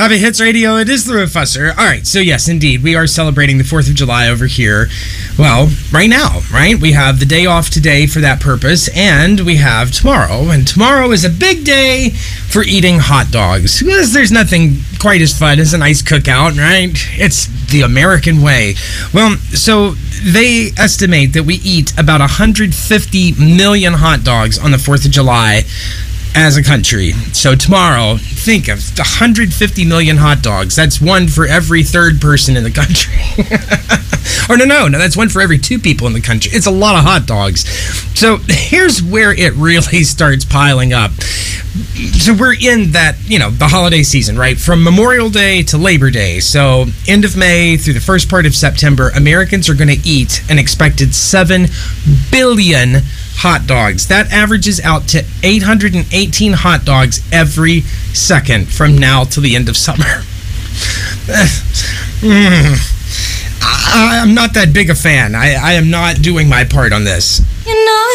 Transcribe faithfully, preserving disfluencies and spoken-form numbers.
Happy Hits Radio, it is the Rufusser. All right, so yes, indeed, we are celebrating the fourth of July over here. Well, right now, right? We have the day off today for that purpose, and we have tomorrow. And tomorrow is a big day for eating hot dogs. Because there's nothing quite as fun as a nice cookout, right? It's the American way. Well, so they estimate that we eat about one hundred fifty million hot dogs on the fourth of July as a country. So tomorrow, think of one hundred fifty million hot dogs. That's one for every third person in the country. Or no, no, no, that's one for every two people in the country. It's a lot of hot dogs. So here's where it really starts piling up. So we're in that, you know, the holiday season, right? From Memorial Day to Labor Day. So end of May through the first part of September, Americans are going to eat an expected seven billion hot dogs. That averages out to eight hundred eighteen hot dogs every second from now till the end of summer. mm. I, I'm not that big a fan. I, I am not doing my part on this. You know